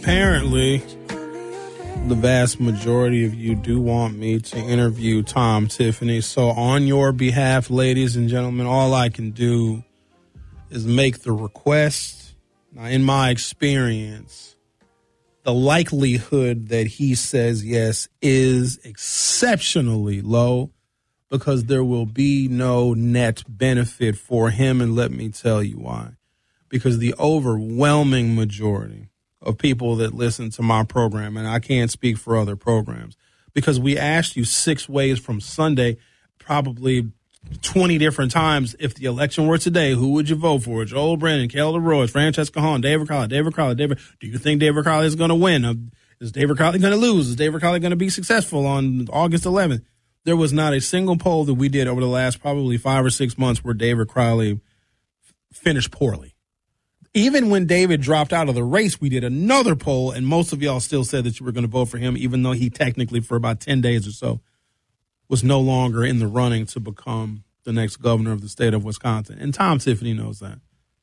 apparently, the vast majority of you do want me to interview Tom Tiffany. So on your behalf, ladies and gentlemen, all I can do is make the request. Now, in my experience, the likelihood that he says yes is exceptionally low because there will be no net benefit for him. And let me tell you why. Because the overwhelming majority of people that listen to my program, and I can't speak for other programs, because we asked you 6 ways from Sunday, probably 20 different times, if the election were today, who would you vote for? Joel Brennan, Kelly LaRoy, Francesca Hahn, David Crowley. Do you think David Crowley is going to win? Is David Crowley going to lose? Is David Crowley going to be successful on August 11th? There was not a single poll that we did over the last probably 5 or 6 months where David Crowley finished poorly. Even when David dropped out of the race, we did another poll, and most of y'all still said that you were going to vote for him, even though he technically, for about 10 days or so, was no longer in the running to become the next governor of the state of Wisconsin. And Tom Tiffany knows that.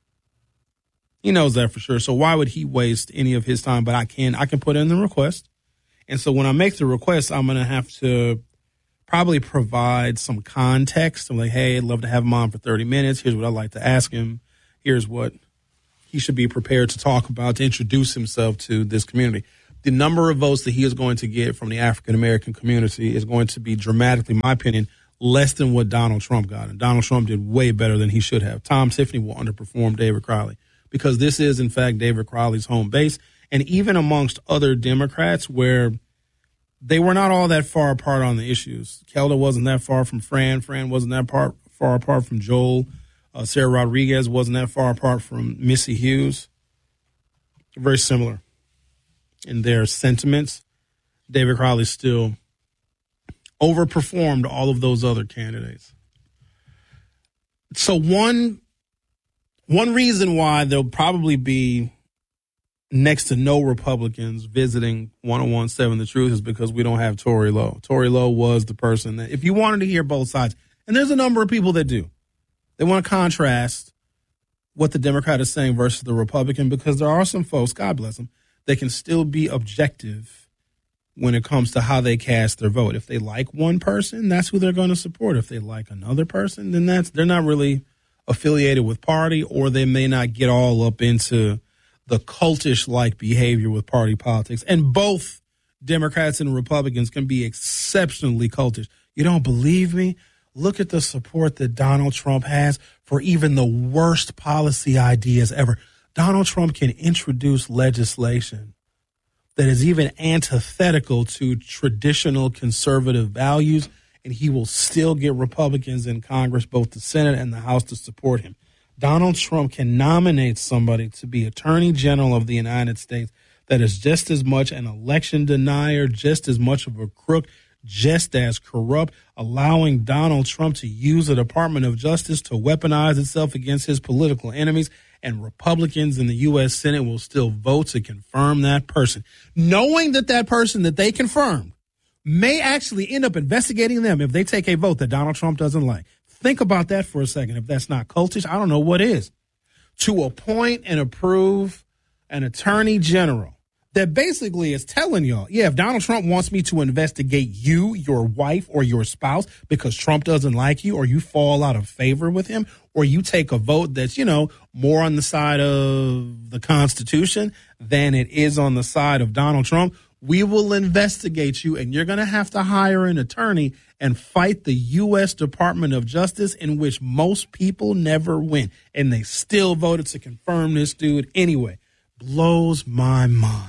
He knows that for sure. So why would he waste any of his time? But I can put in the request. And so when I make the request, I'm going to have to probably provide some context. I'm like, hey, I'd love to have him on for 30 minutes. Here's what I'd like to ask him. Here's what he should be prepared to talk about, to introduce himself to this community. The number of votes that he is going to get from the African-American community is going to be dramatically, in my opinion, less than what Donald Trump got. And Donald Trump did way better than he should have. Tom Tiffany will underperform David Crowley because this is, in fact, David Crowley's home base. And even amongst other Democrats where they were not all that far apart on the issues. Kelda wasn't that far from Fran. Fran wasn't that far apart from Joel. Sarah Rodriguez wasn't that far apart from Missy Hughes. Very similar in their sentiments. David Crowley still overperformed all of those other candidates. So one reason why there'll probably be next to no Republicans visiting 101.7 The Truth is because we don't have Tory Lowe. Tory Lowe was the person that, if you wanted to hear both sides, and there's a number of people that do, they want to contrast what the Democrat is saying versus the Republican, because there are some folks, God bless them, that can still be objective when it comes to how they cast their vote. If they like one person, that's who they're going to support. If they like another person, then they're not really affiliated with party, or they may not get all up into the cultish-like behavior with party politics. And both Democrats and Republicans can be exceptionally cultish. You don't believe me? Look at the support that Donald Trump has for even the worst policy ideas ever. Donald Trump can introduce legislation that is even antithetical to traditional conservative values, and he will still get Republicans in Congress, both the Senate and the House, to support him. Donald Trump can nominate somebody to be Attorney General of the United States that is just as much an election denier, just as much of a crook, just as corrupt, allowing Donald Trump to use the Department of Justice to weaponize itself against his political enemies, and Republicans in the U.S. Senate will still vote to confirm that person, knowing that that person that they confirmed may actually end up investigating them if they take a vote that Donald Trump doesn't like. Think about that for a second. If that's not cultish, I don't know what is. To appoint and approve an attorney general that basically is telling y'all, yeah, if Donald Trump wants me to investigate you, your wife, or your spouse because Trump doesn't like you, or you fall out of favor with him, or you take a vote that's, more on the side of the Constitution than it is on the side of Donald Trump, we will investigate you, and you're going to have to hire an attorney and fight the U.S. Department of Justice, in which most people never win. And they still voted to confirm this dude anyway. Blows my mind.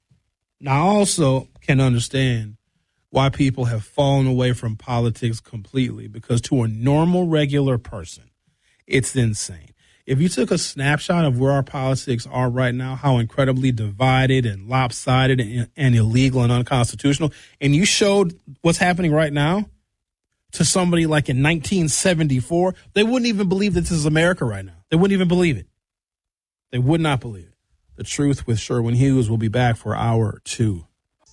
Now, I also can understand why people have fallen away from politics completely, because to a normal, regular person, it's insane. If you took a snapshot of where our politics are right now, how incredibly divided and lopsided and illegal and unconstitutional, and you showed what's happening right now to somebody like in 1974, they wouldn't even believe that this is America right now. They wouldn't even believe it. They would not believe it. The Truth with Sherwin Hughes will be back for hour 2.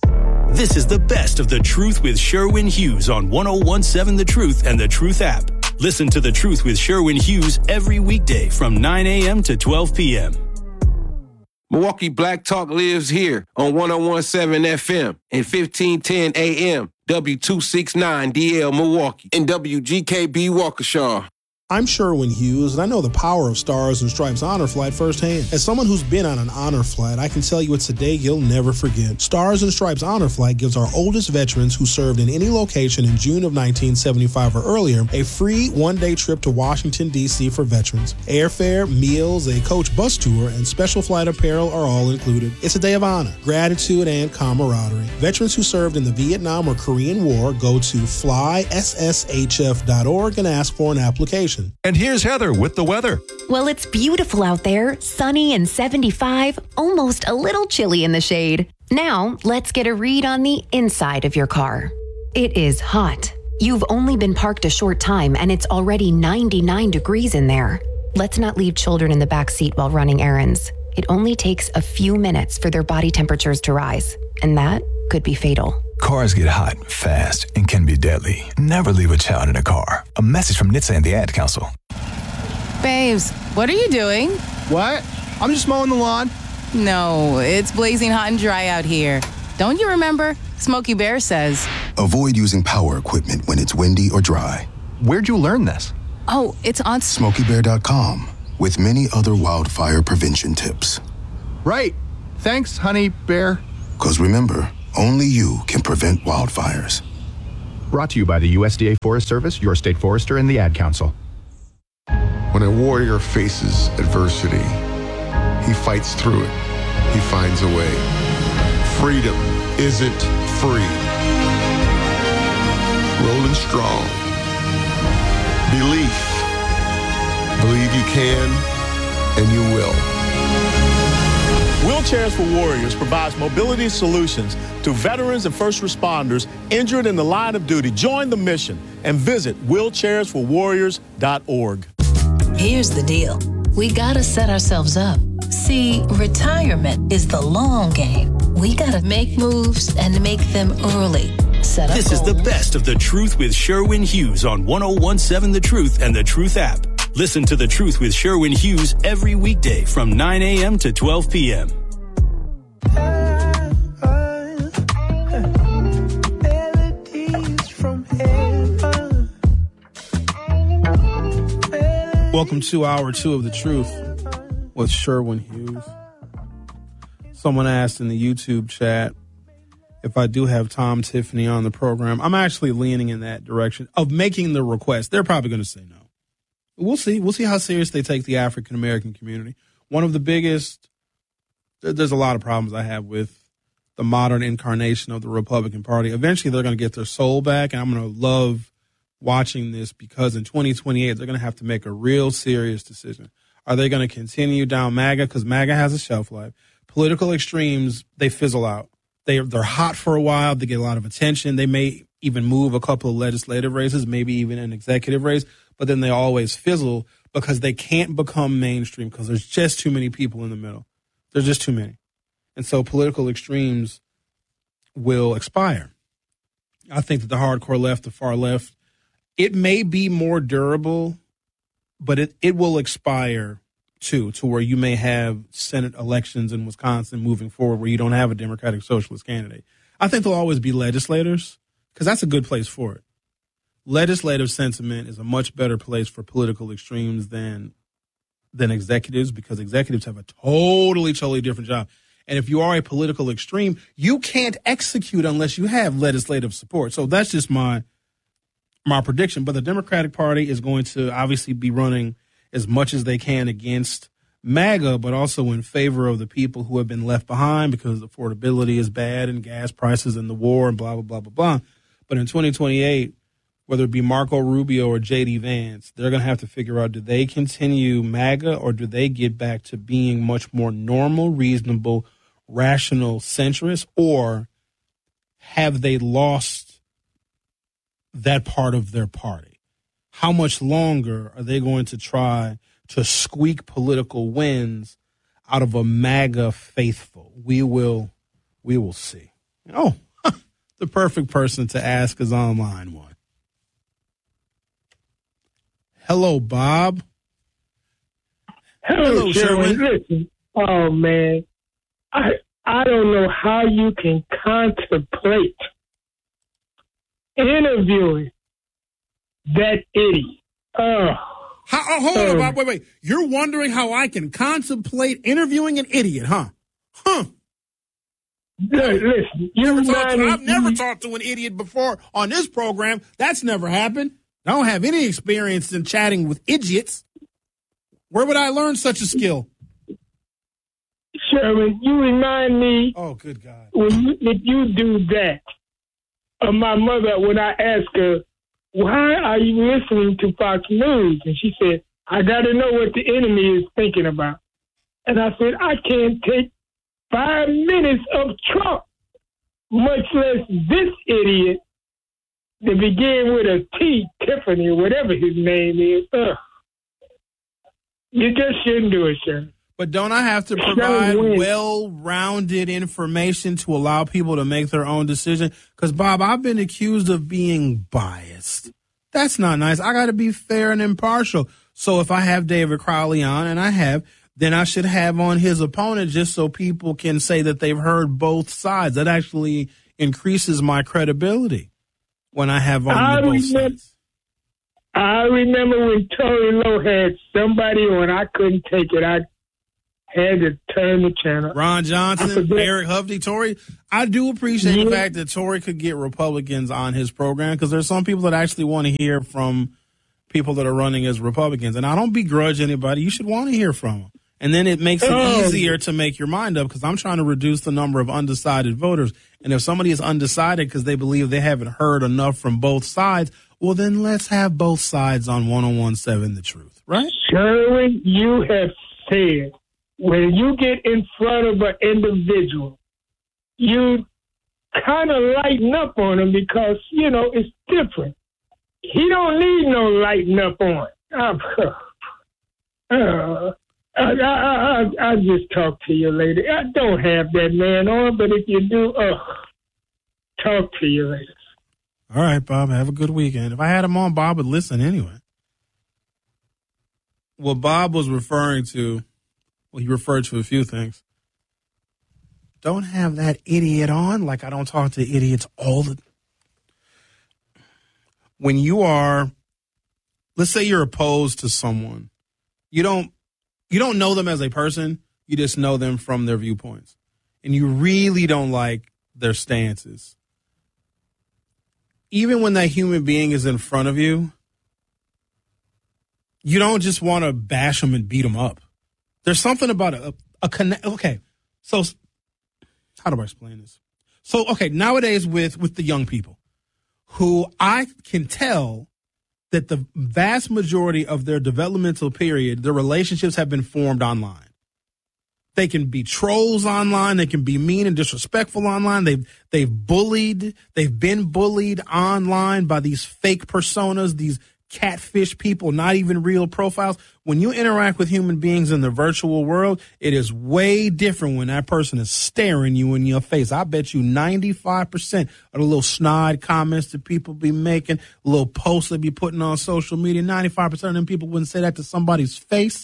This is the best of The Truth with Sherwin Hughes on 101.7 The Truth and The Truth app. Listen to The Truth with Sherwin Hughes every weekday from 9 a.m. to 12 p.m. Milwaukee Black Talk lives here on 101.7 FM and 1510 AM, W269DL Milwaukee, and WGKB Waukesha. I'm Sherwin Hughes, and I know the power of Stars and Stripes Honor Flight firsthand. As someone who's been on an honor flight, I can tell you it's a day you'll never forget. Stars and Stripes Honor Flight gives our oldest veterans who served in any location in June of 1975 or earlier a free one-day trip to Washington, D.C. for veterans. Airfare, meals, a coach bus tour, and special flight apparel are all included. It's a day of honor, gratitude, and camaraderie. Veterans who served in the Vietnam or Korean War go to flySSHF.org and ask for an application. And here's Heather with the weather. Well, it's beautiful out there, sunny and 75, almost a little chilly in the shade. Now, let's get a read on the inside of your car. It is hot. You've only been parked a short time and it's already 99 degrees in there. Let's not leave children in the back seat while running errands. It only takes a few minutes for their body temperatures to rise, and that could be fatal. Cars get hot, fast, and can be deadly. Never leave a child in a car. A message from NHTSA and the Ad Council. Babes, what are you doing? What? I'm just mowing the lawn. No, it's blazing hot and dry out here. Don't you remember? Smokey Bear says. Avoid using power equipment when it's windy or dry. Where'd you learn this? Oh, it's on SmokeyBear.com with many other wildfire prevention tips. Right. Thanks, honey bear. 'Cause remember, only you can prevent wildfires. Brought to you by the USDA Forest Service, your state forester, and the Ad Council. When a warrior faces adversity, he fights through it. He finds a way. Freedom isn't free. Rolling strong. Belief. Believe you can, and you will. Wheelchairs for Warriors provides mobility solutions to veterans and first responders injured in the line of duty. Join the mission and visit wheelchairsforwarriors.org. Here's the deal. We gotta set ourselves up. See, retirement is the long game. We gotta make moves and make them early. This is the best of The Truth with Sherwin Hughes on 101.7 The Truth and The Truth app. Listen to The Truth with Sherwin Hughes every weekday from 9 a.m. to 12 p.m. Welcome to Hour 2 of The Truth with Sherwin Hughes. Someone asked in the YouTube chat if I do have Tom Tiffany on the program. I'm actually leaning in that direction of making the request. They're probably going to say no. We'll see. We'll see how serious they take the African-American community. One of the biggest, there's a lot of problems I have with the modern incarnation of the Republican Party. Eventually, they're going to get their soul back, and I'm going to love watching this because in 2028, they're going to have to make a real serious decision. Are they going to continue down MAGA? Because MAGA has a shelf life. Political extremes, they fizzle out. They're hot for a while. They get a lot of attention. They may even move a couple of legislative races, maybe even an executive race, but then they always fizzle because they can't become mainstream because there's just too many people in the middle. There's just too many. And so political extremes will expire. I think that the hardcore left, the far left, it may be more durable, but it will expire too, to where you may have Senate elections in Wisconsin moving forward where you don't have a Democratic Socialist candidate. I think there'll always be legislators because that's a good place for it. Legislative sentiment is a much better place for political extremes than executives because executives have a totally different job. And if you are a political extreme, you can't execute unless you have legislative support. So that's just my prediction. But the Democratic Party is going to obviously be running as much as they can against MAGA, but also in favor of the people who have been left behind because affordability is bad and gas prices and the war and blah, blah, blah, blah, blah. But in 2028, whether it be Marco Rubio or J.D. Vance, they're going to have to figure out, do they continue MAGA or do they get back to being much more normal, reasonable, rational centrists, or have they lost that part of their party? How much longer are they going to try to squeak political wins out of a MAGA faithful? We will see. Oh, the perfect person to ask is on line one. Hello, Bob. Hello, Sherwin. Listen, oh man, I don't know how you can contemplate interviewing that idiot. Hold on, Bob. Wait. You're wondering how I can contemplate interviewing an idiot, huh? Listen, I've never talked to an idiot before on this program. That's never happened. I don't have any experience in chatting with idiots. Where would I learn such a skill? Sherman, you remind me. Oh, good God! If you do that, of my mother when I asked her, "Why are you listening to Fox News?" and she said, "I got to know what the enemy is thinking about." And I said, "I can't take 5 minutes of Trump, much less this idiot that began with a T, Tiffany, or whatever his name is." You just shouldn't do it, Sherman. But don't I have to provide well-rounded information to allow people to make their own decision? Because, Bob, I've been accused of being biased. That's not nice. I got to be fair and impartial. So if I have David Crowley on, and I have, then I should have on his opponent just so people can say that they've heard both sides. That actually increases my credibility when I have on both sides. I remember when Tory Lowe had somebody on, I couldn't take it. I had to turn the channel. Ron Johnson, Eric Hovde, Tory. I do appreciate the fact that Tory could get Republicans on his program because there's some people that actually want to hear from people that are running as Republicans. And I don't begrudge anybody. You should want to hear from them. And then it makes it easier to make your mind up because I'm trying to reduce the number of undecided voters. And if somebody is undecided because they believe they haven't heard enough from both sides, well, then let's have both sides on 101.7 The Truth, right? Sherwin, you have said when you get in front of an individual, you kind of lighten up on him because, it's different. He don't need no lighten up on. I'll just talk to you later. I don't have that man on, but if you do, talk to you later. All right, Bob, have a good weekend. If I had him on, Bob would listen anyway. What Bob was referring to, he referred to a few things. Don't have that idiot on, like I don't talk to idiots all the time. When you are, let's say you're opposed to someone, you don't know them as a person, you just know them from their viewpoints. And you really don't like their stances. Even when that human being is in front of you, you don't just want to bash them and beat them up. There's something about a connect. Okay, so how do I explain this? So, okay, nowadays with the young people, who I can tell that the vast majority of their developmental period, their relationships have been formed online. They can be trolls online. They can be mean and disrespectful online. They've been bullied online by these fake personas, these catfish people, not even real profiles. When you interact with human beings in the virtual world, it is way different when that person is staring you in your face. I bet you 95% of the little snide comments that people be making, little posts they be putting on social media, 95% of them people wouldn't say that to somebody's face.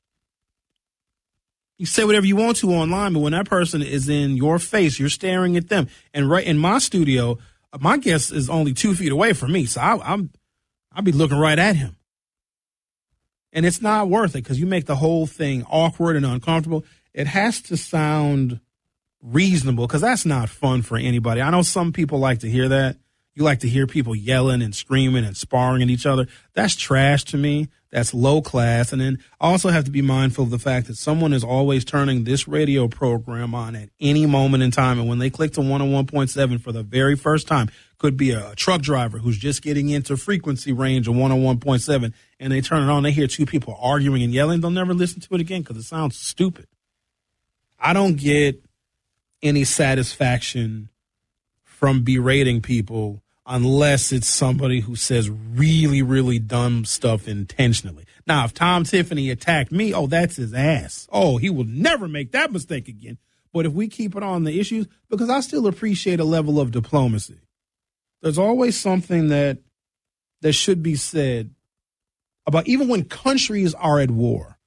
You say whatever you want to online, but when that person is in your face, you're staring at them. And right in my studio, my guest is only 2 feet away from me, so I'll be looking right at him. And it's not worth it because you make the whole thing awkward and uncomfortable. It has to sound reasonable because that's not fun for anybody. I know some people like to hear that. You like to hear people yelling and screaming and sparring at each other. That's trash to me. That's low class. And then I also have to be mindful of the fact that someone is always turning this radio program on at any moment in time. And when they click to 101.7 for the very first time, could be a truck driver who's just getting into frequency range of 101.7, and they turn it on, they hear two people arguing and yelling, they'll never listen to it again because it sounds stupid. I don't get any satisfaction from berating people unless it's somebody who says really, really dumb stuff intentionally. Now, if Tom Tiffany attacked me, that's his ass. He will never make that mistake again. But if we keep it on the issues, because I still appreciate a level of diplomacy. There's always something that should be said about even when countries are at war.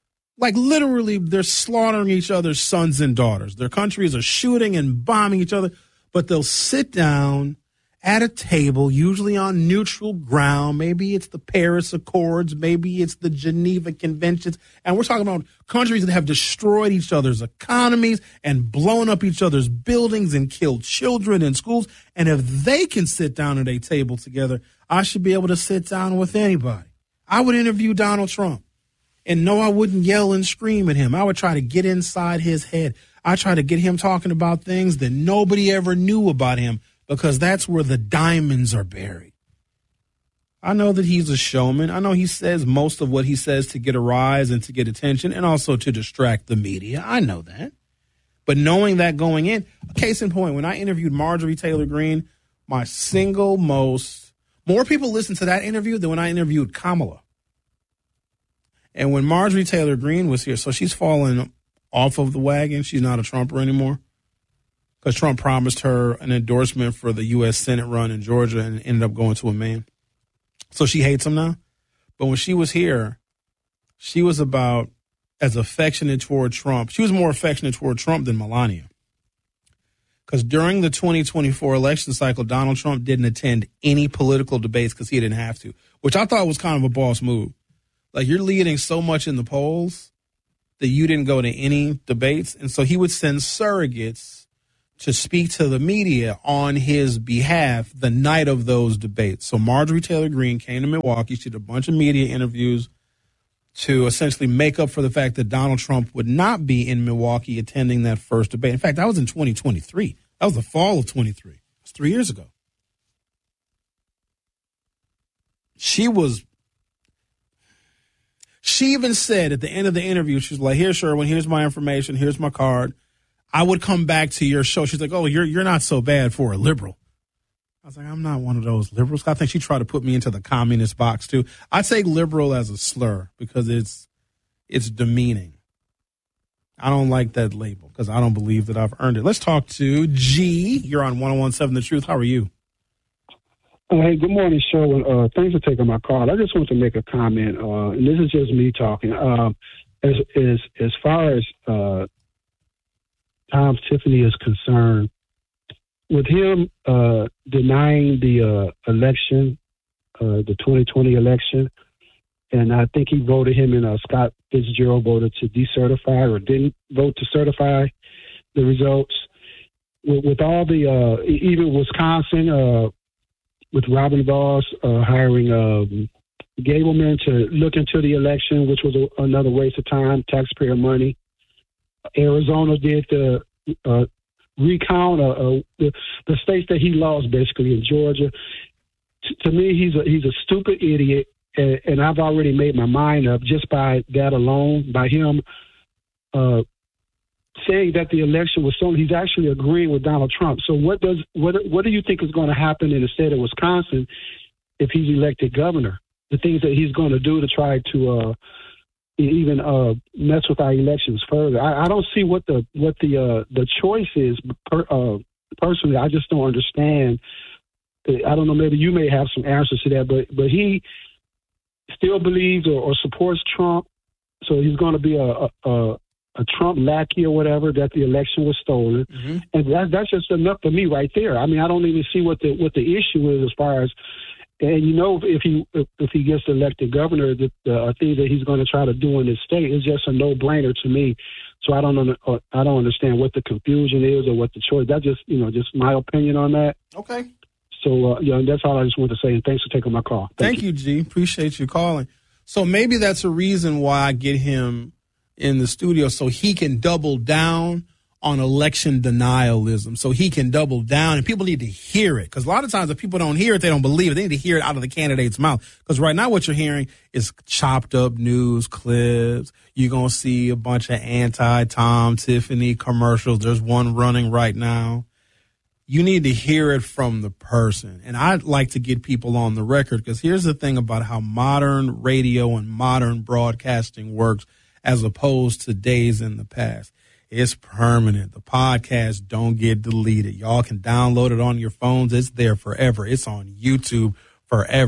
Like literally, they're slaughtering each other's sons and daughters. Their countries are shooting and bombing each other, but they'll sit down at a table, usually on neutral ground. Maybe it's the Paris Accords, maybe it's the Geneva Conventions. And we're talking about countries that have destroyed each other's economies and blown up each other's buildings and killed children in schools. And if they can sit down at a table together, I should be able to sit down with anybody. I would interview Donald Trump. And no, I wouldn't yell and scream at him. I would try to get inside his head. I try to get him talking about things that nobody ever knew about him, because that's where the diamonds are buried. I know that he's a showman. I know he says most of what he says to get a rise and to get attention and also to distract the media. I know that. But knowing that going in, case in point, when I interviewed Marjorie Taylor Greene, my single more people listened to that interview than when I interviewed Kamala. And when Marjorie Taylor Greene was here, so she's fallen off of the wagon. She's not a Trumper anymore because Trump promised her an endorsement for the U.S. Senate run in Georgia and ended up going to a man. So she hates him now. But when she was here, she was about as affectionate toward Trump. She was more affectionate toward Trump than Melania. Because during the 2024 election cycle, Donald Trump didn't attend any political debates because he didn't have to, which I thought was kind of a boss move. Like, you're leading so much in the polls that you didn't go to any debates. And so he would send surrogates to speak to the media on his behalf the night of those debates. So Marjorie Taylor Greene came to Milwaukee. She did a bunch of media interviews to essentially make up for the fact that Donald Trump would not be in Milwaukee attending that first debate. In fact, that was in 2023. That was the fall of 23. It was 3 years ago. She even said at the end of the interview, she's like, "Here, Sherwin, here's my information. Here's my card. I would come back to your show." She's like, "Oh, you're not so bad for a liberal." I was like, "I'm not one of those liberals." I think she tried to put me into the communist box too. I take liberal as a slur because it's demeaning. I don't like that label because I don't believe that I've earned it. Let's talk to G. You're on 101.7 The Truth. How are you? Hey, good morning, Sherwin. Thanks for taking my call. I just want to make a comment, and this is just me talking. As far as Tom Tiffany is concerned, with him denying the election, the 2020 election, and I think he voted him in. Scott Fitzgerald voted to decertify or didn't vote to certify the results. With all the even Wisconsin. With Robin Voss hiring Gableman to look into the election, which was another waste of time, taxpayer money. Arizona did the recount the states that he lost, basically in Georgia. To me, he's a stupid idiot, and I've already made my mind up just by that alone, by him saying that the election was stolen. He's actually agreeing with Donald Trump. So what do you think is going to happen in the state of Wisconsin if he's elected governor? The things that he's going to do to try to even mess with our elections further. I don't see what the choice is. Personally, I just don't understand. I don't know. Maybe you may have some answers to that, but he still believes or supports Trump. So he's going to be a Trump lackey or whatever, that the election was stolen. Mm-hmm. And that's just enough for me right there. I mean, I don't even see what the issue is as far as, and if he gets elected governor, the thing that he's going to try to do in his state is just a no-brainer to me. So I don't understand what the confusion is or what the choice. That's just my opinion on that. Okay. So that's all I just want to say. And thanks for taking my call. Thank you, G. Appreciate you calling. So maybe that's a reason why I get him in the studio, so he can double down on election denialism, so he can double down, and people need to hear it, because a lot of times if people don't hear it, they don't believe it. They need to hear it out of the candidate's mouth, because right now what you're hearing is chopped up news clips. You're going to see a bunch of anti-Tom Tiffany commercials. There's one running right now. You need to hear it from the person, and I'd like to get people on the record, because here's the thing about how modern radio and modern broadcasting works as opposed to days in the past. It's permanent. The podcast don't get deleted. Y'all can download it on your phones. It's there forever. It's on YouTube forever.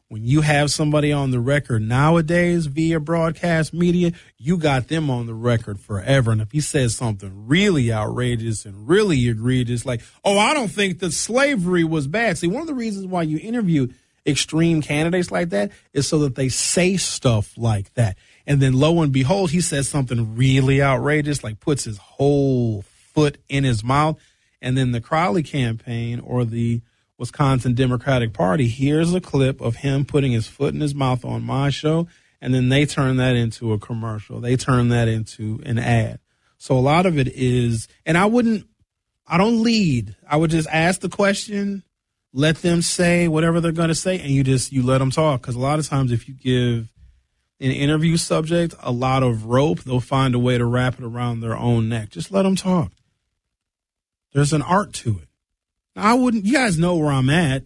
When you have somebody on the record nowadays via broadcast media, you got them on the record forever. And if he says something really outrageous and really egregious, like, oh, I don't think that slavery was bad. See, one of the reasons why you interview extreme candidates like that is so that they say stuff like that. And then lo and behold, he says something really outrageous, like puts his whole foot in his mouth. And then the Crowley campaign or the Wisconsin Democratic Party hears a clip of him putting his foot in his mouth on my show, and then they turn that into a commercial. They turn that into an ad. So a lot of it is, and I don't lead. I would just ask the question, let them say whatever they're going to say, and you let them talk. Because a lot of times if you give an interview subject a lot of rope, they'll find a way to wrap it around their own neck. Just let them talk. There's an art to it. You guys know where I'm at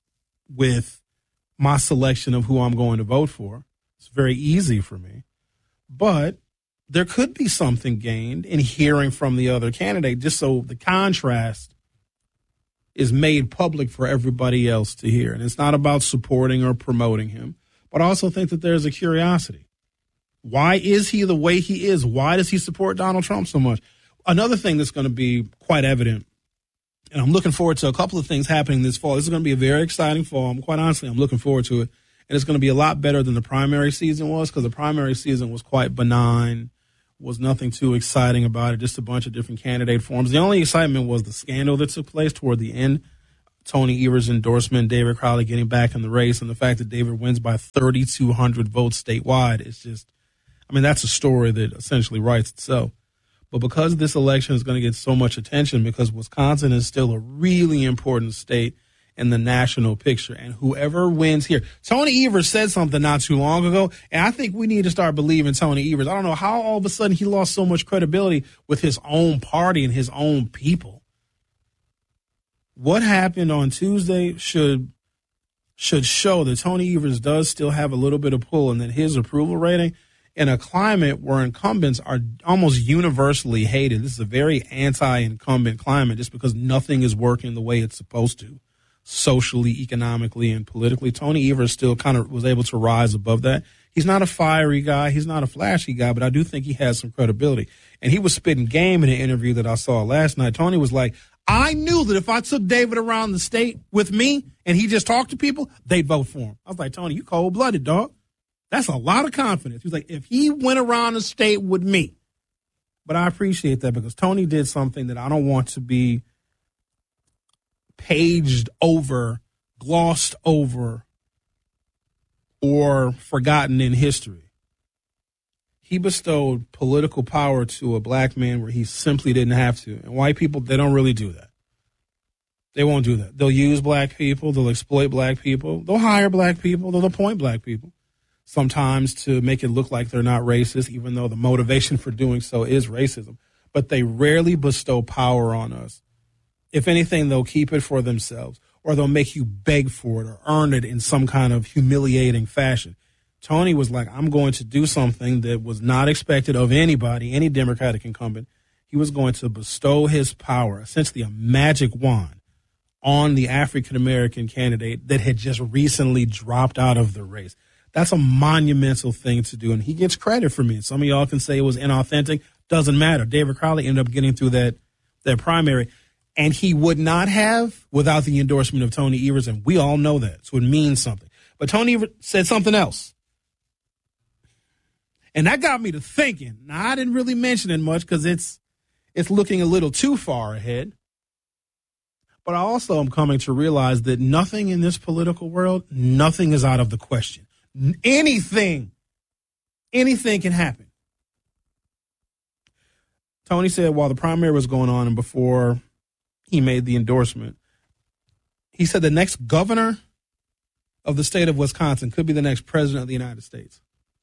with my selection of who I'm going to vote for. It's very easy for me. But there could be something gained in hearing from the other candidate, just so the contrast is made public for everybody else to hear. And it's not about supporting or promoting him, but I also think that there's a curiosity. Why is he the way he is? Why does he support Donald Trump so much? Another thing that's going to be quite evident, and I'm looking forward to a couple of things happening this fall. This is going to be a very exciting fall. I'm looking forward to it. And it's going to be a lot better than the primary season was, because the primary season was quite benign, was nothing too exciting about it, just a bunch of different candidate forms. The only excitement was the scandal that took place toward the end. Tony Evers' endorsement, David Crowley getting back in the race, and the fact that David wins by 3,200 votes statewide is just, that's a story that essentially writes itself. But because this election is going to get so much attention, because Wisconsin is still a really important state in the national picture, and whoever wins here, Tony Evers said something not too long ago, and I think we need to start believing Tony Evers. I don't know how all of a sudden he lost so much credibility with his own party and his own people. What happened on Tuesday should show that Tony Evers does still have a little bit of pull, and that his approval rating, in a climate where incumbents are almost universally hated. This is a very anti-incumbent climate just because nothing is working the way it's supposed to, socially, economically, and politically. Tony Evers still kind of was able to rise above that. He's not a fiery guy. He's not a flashy guy, but I do think he has some credibility. And he was spitting game in an interview that I saw last night. Tony was like, I knew that if I took David around the state with me and he just talked to people, they'd vote for him. I was like, Tony, you cold-blooded, dog. That's a lot of confidence. He was like, if he went around the state with me. But I appreciate that, because Tony did something that I don't want to be paged over, glossed over, or forgotten in history. He bestowed political power to a black man where he simply didn't have to. And white people, they don't really do that. They won't do that. They'll use black people. They'll exploit black people. They'll hire black people. They'll appoint black people. Sometimes to make it look like they're not racist, even though the motivation for doing so is racism. But they rarely bestow power on us. If anything, they'll keep it for themselves, or they'll make you beg for it or earn it in some kind of humiliating fashion. Tony was like, I'm going to do something that was not expected of anybody, any Democratic incumbent. He was going to bestow his power, essentially a magic wand, on the African-American candidate that had just recently dropped out of the race. That's a monumental thing to do, and he gets credit for me. Some of y'all can say it was inauthentic. Doesn't matter. David Crowley ended up getting through that primary, and he would not have without the endorsement of Tony Evers, and we all know that, so it means something. But Tony Evers said something else, and that got me to thinking. Now, I didn't really mention it much because it's looking a little too far ahead, but I also am coming to realize that nothing in this political world, nothing is out of the question. Anything can happen. Tony said while the primary was going on and before he made the endorsement, he said the next governor of the state of Wisconsin could be the next president of the United States.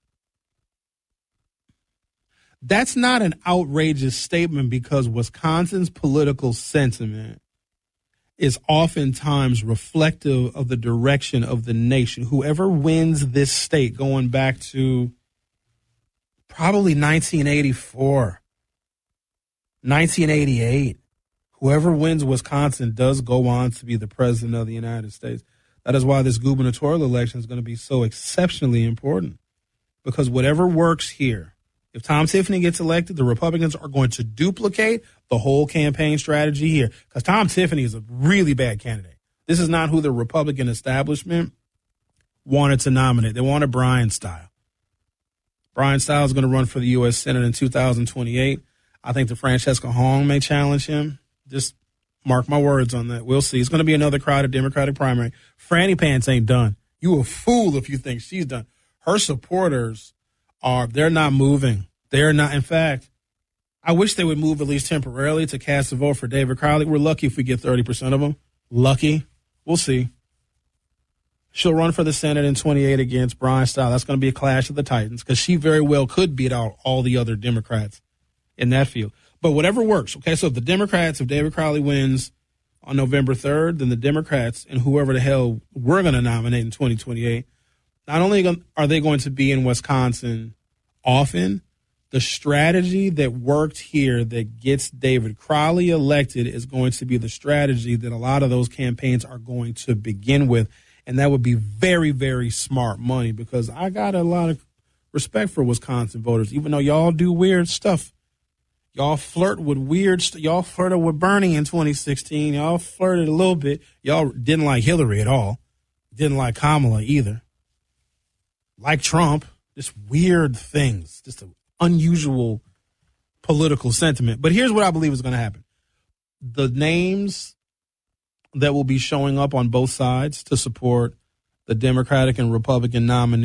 That's not an outrageous statement, because Wisconsin's political sentiment is oftentimes reflective of the direction of the nation. Whoever wins this state, going back to probably 1984, 1988, whoever wins Wisconsin does go on to be the president of the United States. That is why this gubernatorial election is going to be so exceptionally important, because whatever works here, if Tom Tiffany gets elected, the Republicans are going to duplicate the whole campaign strategy here, because Tom Tiffany is a really bad candidate. This is not who the Republican establishment wanted to nominate. They wanted Brian Style. Brian Style is going to run for the U.S. Senate in 2028. I think that Francesca Hong may challenge him. Just mark my words on that. We'll see. It's going to be another crowded Democratic primary. Franny Pants ain't done. You a fool if you think she's done. Her supporters they're not moving. They're not. In fact, I wish they would move at least temporarily to cast a vote for David Crowley. We're lucky if we get 30% of them. Lucky. We'll see. She'll run for the Senate in 28 against Brian Style. That's going to be a clash of the Titans, because she very well could beat out all the other Democrats in that field. But whatever works. Okay, so if the Democrats, if David Crowley wins on November 3rd, then the Democrats and whoever the hell we're going to nominate in 2028, not only are they going to be in Wisconsin often, the strategy that worked here that gets David Crowley elected is going to be the strategy that a lot of those campaigns are going to begin with. And that would be very, very smart money, because I got a lot of respect for Wisconsin voters, even though y'all do weird stuff. Y'all flirt with y'all flirted with Bernie in 2016. Y'all flirted a little bit. Y'all didn't like Hillary at all. Didn't like Kamala either. Like Trump. Just weird things. Just an unusual political sentiment. But here's what I believe is going to happen. The names that will be showing up on both sides to support the Democratic and Republican nominees